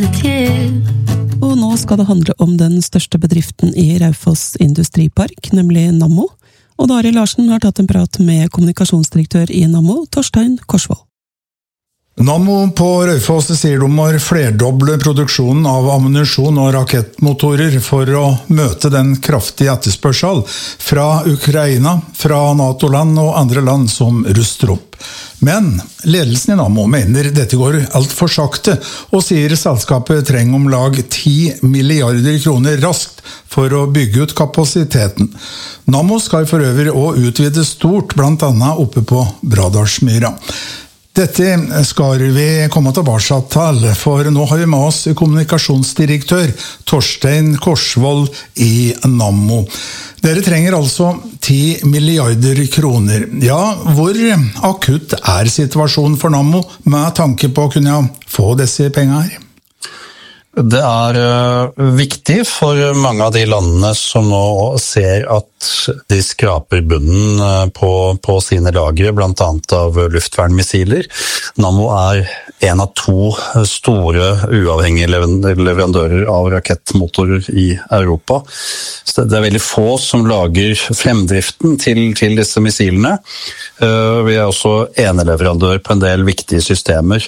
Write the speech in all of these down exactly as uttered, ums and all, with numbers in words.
Og nå skal det handle om den største bedriften i Raufoss Industripark, nemlig Nammo. Og Dari Larsen har tatt en prat med kommunikasjonsdirektør i Nammo, Torstein Korsvold. Nammo på Raufoss sier de må flerdoble produksjonen av ammunisjon og rakettmotorer for å møte den kraftige etterspørsel fra Ukraina, fra NATO-land og andre land som ruster opp. Men ledelsen i Nammo mener dette går alt for sakte, og sier selskapet trenger om lag ti milliarder kroner raskt for å bygge ut kapasiteten. Nammo skal for øvrig også utvide stort, blant annet oppe på Bradalsmyra. Dette skal vi komme tilbake til, for nå har vi med oss kommunikasjonsdirektør Torstein Korsvold i Nammo. Dere trenger altså ti milliarder kroner. Ja, hvor akutt er situasjonen for Nammo med tanke på å kunne få disse pengene her? Det er viktig for mange av de landene som nå ser at de skraper bunnen på, på sine lagre, blant annet av luftvernmissiler. Nammo er en av to store uavhengige leverandører av rakettmotorer i Europa. Så det er veldig få som lager fremdriften til, til disse missilene. Vi er også eneleverandør på en del viktige systemer,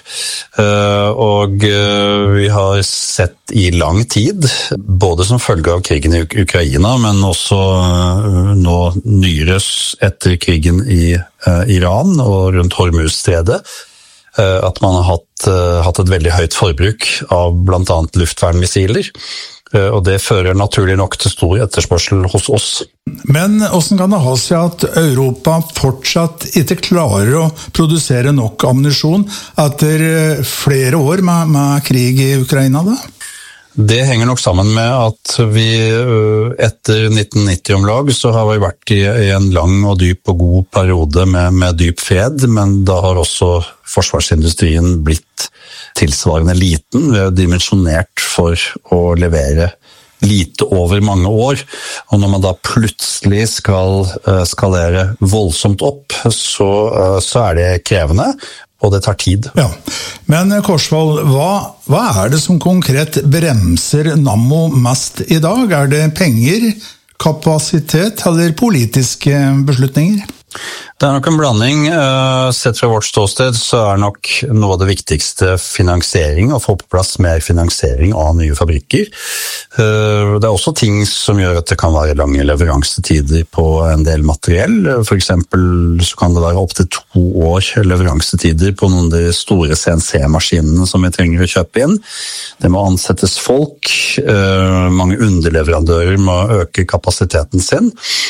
og vi har sett i lang tid, både som følge av krigen i Ukraina, men også nå nyere etter krigen i Iran og rundt Hormuzstredet, at man har hatt, hatt et veldig høyt forbruk av blant annet luftvernmissiler, og det fører naturlig nok til stor etterspørsel hos oss. Men hvordan kan det ha seg at Europa fortsatt ikke klarer å produsere nok ammunisjon etter flere år med, med krig i Ukraina da? Det henger nok sammen med at vi etter nitten nitti om lag så har vi vært i en lang og dyp og god periode med, med dyp fred, men da har også forsvarsindustrien blitt tilsvarende liten. Vi er dimensjonert for å levere lite over mange år, og når man da plutselig skal skalere voldsomt opp, så, så er det krevende, og det tar tid. Ja, men Korsvold, hva, hva er det som konkret bremser Nammo mest i dag? Er det penger, kapasitet eller politiske beslutninger? Det er nok en blanding. Sett fra vårt ståsted så er nok noe av det viktigste finansiering, å få på plass mer finansiering av nye fabrikker. Det er også ting som gjør at det kan være lange leveransetider på en del materiell. For eksempel så kan det være opp til to år leveransetider på noen av de store C N C-maskinene som vi trenger å kjøpe inn. Det må ansettes folk, mange underleverandører må øke kapasiteten sin,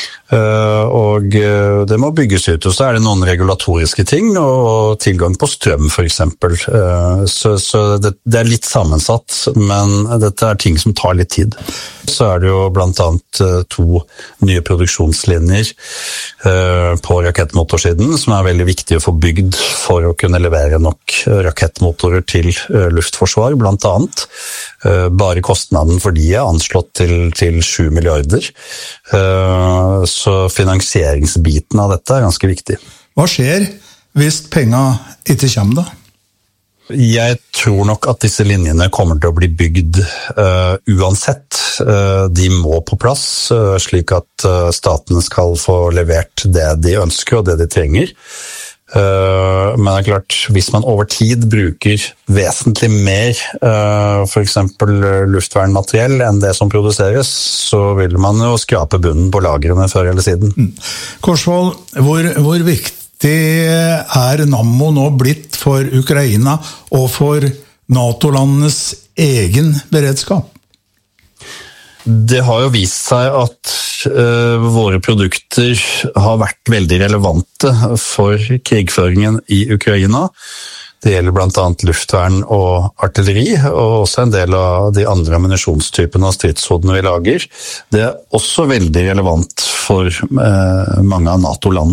og det må bygges ut. Og så er det noen regulatoriske ting, og tilgang på strøm for eksempel. Så, så det, det er litt sammensatt, men dette er ting som tar litt tid. Så er det jo blant annet to nye produksjonslinjer på rakettmotorsiden, som er veldig viktige å få bygd for å kunne levere nok rakettmotorer til luftforsvar, blant annet. Bare kostnaden for de er anslått til, til sju milliarder. Så finansieringsbiten av dette er ganske viktig. Hva skjer hvis penger ikke kommer da? Jeg tror nok at disse linjene kommer til å bli bygd uh, uansett. Uh, de må på plass, uh, slik at uh, staten skal få levert det de ønsker og det de trenger. Uh, men det er klart, hvis man over tid bruker vesentlig mer, uh, for eksempel luftvernmateriell enn det som produseres, så vil man jo skrape bunnen på lagrene før eller siden. Mm. Korsvold, hvor, hvor viktig er Nammo nå blitt for Ukraina og for NATO-landenes egen beredskap? Det har jo vist seg at uh, våre produkter har vært veldig relevante for krigføringen i Ukraina. Det gjelder blant annet luftvern og artilleri, og også en del av de andre ammunisjonstypene og stridshodene vi lager. Det er også veldig relevant for uh, mange av NATO-land.